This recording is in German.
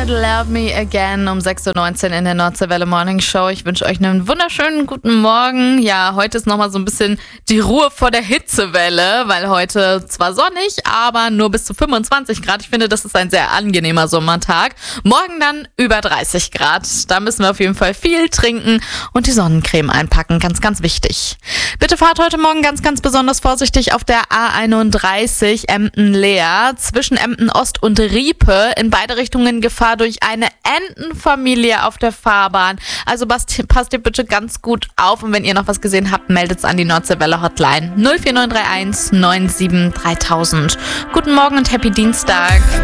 Can't Love Me Again um 6.19 Uhr in der Nordseewelle Morning Show. Ich wünsche euch einen wunderschönen guten Morgen. Ja, heute ist nochmal so ein bisschen die Ruhe vor der Hitzewelle, weil heute zwar sonnig, aber nur bis zu 25 Grad. Ich finde, das ist ein sehr angenehmer Sommertag. Morgen dann über 30 Grad. Da müssen wir auf jeden Fall viel trinken und die Sonnencreme einpacken. Ganz, ganz wichtig. Bitte fahrt heute Morgen ganz, ganz besonders vorsichtig auf der A31 Emden-Leer zwischen Emden-Ost und Riepe. In beide Richtungen Gefahr durch eine Entenfamilie auf der Fahrbahn. Also passt ihr bitte ganz gut auf und wenn ihr noch was gesehen habt, meldet es an die Nordseewelle Hotline 04931 97 3000. Guten Morgen und Happy Dienstag.